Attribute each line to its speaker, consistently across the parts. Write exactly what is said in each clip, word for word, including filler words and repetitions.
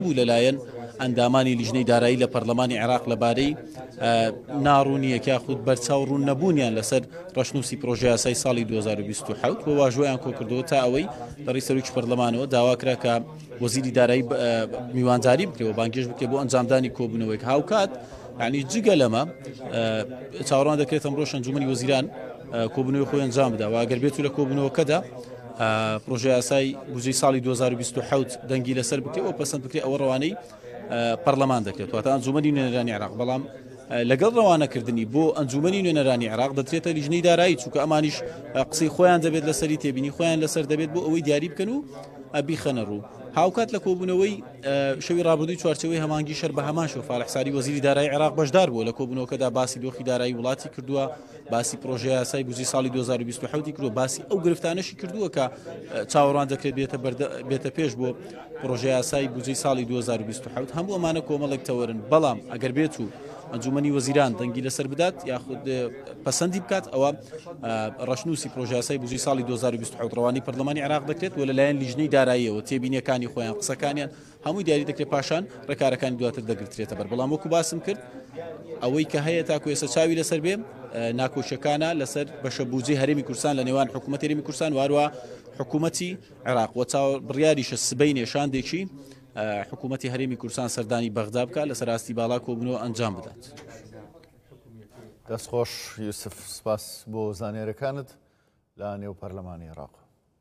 Speaker 1: بوو لەلایەن ئەندامانی لیژنەی دارایی لە پەرلەمانی عێراق لەبارەی ناڕوونیەک یاخود بەرچاو ڕوون نەبوونیان لەسەر ڕەشنووسی پرۆژە یاسای ساڵی دوو هەزار و بیست و حەوت بۆ واژۆیان کۆکردەوە تا ئەوەی لە ڕێی سەرۆکی پەرلەمانەوە داواکرا کە وەزیری دارایی میوانداری بکرێەوە بانگێژ بکرێت بۆ ئەنجامدانی کۆبوونەوەیەک هاوکات یعنی جگە لەمە چاوەڕوان دەکرێت ئەمڕۆ ئەنجومەنی وەزیران کۆبوونەوەی خۆی ئەنجام بدا و ئەگەر بێت و لە کۆبوونەوەکەدا پرۆژە یاسای بودجەی ساڵی دوو هەزار و بیست و حەوت دەنگی لەسەر بکرێت و پەسەند بکرێت ئەوە ڕەوانەی پەرلەمان دەکرێت واتە ئەنجومەنی نوێنەرانی عێراق بەڵام لەگەڵ ڕەوانەکردنی بۆ ئەنجومەنی نوێنەرانی عێراق دەدرێتە لیژنەی دارایی چونکە ئەمانیش قسەی خۆیان دەبێت لەسەری تێبینی خۆیان لەسەر دەبێت بۆ ئەوەی دیاری بکەن و بیخەنە ڕوو هاوکات لە کۆبوونەوەی شەوی ڕابردووی چوارچەوەی هەمانگی شەر بە هەمان شەو فاڵح ساری وەزیری دارایی عێراق بەشدار بووە لە کۆبوونەوەکەدا باسی دۆخی دارایی وڵاتی کردووە باسی پرۆژە یاسای بودجەی ساڵی دوو هەزار و بیست و حەوت کردووە باسی ئەو گرفتانەشی کردووە کە چاوەڕوان دەکرێت بێتە پێش بۆ پرۆژە یاسای بودجەی ساڵی دوو هەزار و بیست و حەوت هەموو ئەمانە کۆمەڵێک تەوەرن بەڵام ئەگەر بێت و ئەنجومەنی وەزیران دەنگی لەسەر بدات یاخود پەسەندی بکات ئەوە ڕەشنووسی پرۆژە یاسای بودجەی ساڵی دوو هەزار و بیست و حەوت ڕەوانی پەرلەمانی عێراق دەکرێت و لەلایەن لیژنەی داراییەوە تێبینیەکانی خۆیان قسەکانیان هەمووی دیاری دەکرێت پاشان ڕێکارەکانی دواتر دەگرێتێتە بەر بەڵام وەکو باسم کرد ئەوەی کە هەیە تاکو ئێستا چاوی لەسەر بێ ناکۆشەکانە لەسەر بەشە بودجەی هەرێمی کوردستان لە نێوان حکوومەتی هەرێمی کوردستان واروە حکوومەتی عێراق وە چاو بڕیاریشە سبەی نێشاندێکی حکوومەتی هەرێمی کوردستان سەردانی بەغدا بکات لەسەر ئاستی باڵا کۆبوونەوە ئەنجام بدات.
Speaker 2: دەستخۆش یوسف سپاس بۆ زانێرەکانت لە نێو پەرلەمانی عێراق.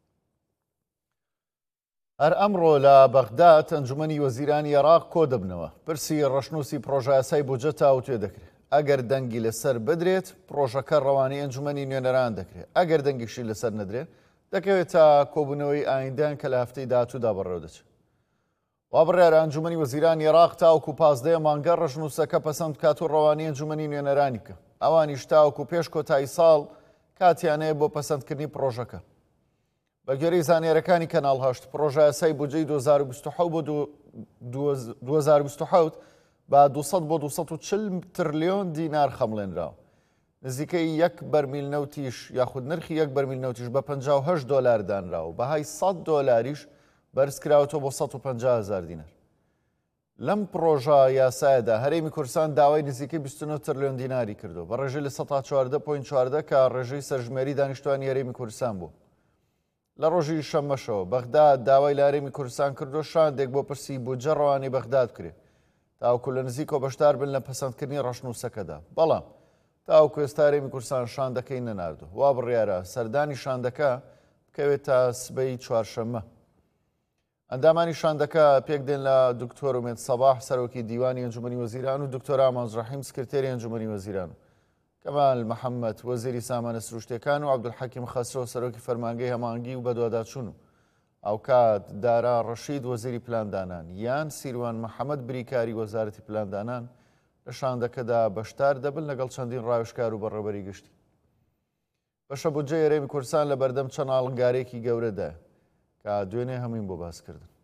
Speaker 2: هەر ئەمڕۆ لە بەغداد ئەنجومەنی وەزیرانی عێراق کۆ دەبنەوە پرسی ڕەشنووسی پرۆژە یاسای بودجە تاوتوێ دەکرێت ئەگەر دەنگی لەسەر بدرێت پرۆژەکە ڕەوانەی ئەنجومەنی نوێنەران دەکرێت ئەگەر دەنگیشی لەسەر نەدرێت دەکەوێت تا کۆبوونەوەی ئایندەیان کە لە هەفتەی داهاتوودا بەڕێوە دەچێت. وا بڕیارە ئەنجومەنی وەزیرانی عێراق تاوەکو پازدەیە مانگە ڕەشنووسەکە پەسەند بکات و ڕەوانەی ئەنجومەنی نوێنەرانی بکە ئەوانیش تاوەکو پێش کۆتایی ساڵ کاتیانەیە بۆ پەسەندکردنی پرۆژەکە. بەگوێرەی زانێرەکانی کەناڵ هەشت پرۆژە یاسای بودجەی دوو هەزار و بیست و حەوت بۆ دوو هەزار و بیست و حەوت بە دووسەد بۆ دووسەد و چل تریلیۆن دینار خەمڵێنراوە نزیکەی یەک بەرمیل نەوتیش یاخود نرخی یەک بەرمیل نەوتیش بە پەنجا و هەشت دۆلار دانراوە بەهای سەد دۆلاریش بەرزکراوەتەوە بۆ سەد و پەنجا هەزار دینار. لەم پرۆژە یاسایەدا هەرێمی کوردستان داوای نزیکەی بیست و نۆ تریلیۆن دیناری کردو بە ڕێژەی لە سەد و چواردە پۆینت چواردە کە ڕێژەی سەرژمێری دانیشتوانی هەرێمی کوردستان بوو. لە ڕۆژی شەمەشەوە بەغداد داوای لە هەرێمی کوردستان کردو شاندێک بۆ پرسی بودجە ڕەوانەی بەغداد بکرێت تاوەکو لە نزیکەوە بەشدار بن لە پەسەندکردنی ڕەشنووسەکەدا بەڵام تاوەکو ئێستا هەرێمی کوردستان شاندەکەی نەناردووە وا بڕیارە سەردانی شاندەکە بکەوێت تا سبەی چوارشەممە. ئەندامانی شاندەکە پێک دێن لە دکتۆر ومێد سەباح سەرۆکی دیوانی ئەنجومەنی وەزیران و دکتۆر ئاماز ڕەحیم سکرتێری ئەنجومەنی وەزیران و کەمال محەممەد وەزیری سامانە سروشتیەکان و عەبدولحەکیم خەسرۆ سەرۆکی فەرمانگەی هەمانگی و بەدواداچوون و ئەوکات دارا ڕەشید وەزیری پلاندانان یان سیروان محەممەد بریکاری وەزارەتی پلاندانان لە شاندەکەدا بەشدار دەبن لەگەڵ چەندین ڕاوێژکار و بەڕێوەبەری گشتی. بەشە بودجەی هەرێمی کوردستان لە بەردەم چەند ئاڵنگارێکی گەورەدایە کە دوێنێ هەمووین بۆ باسکردن.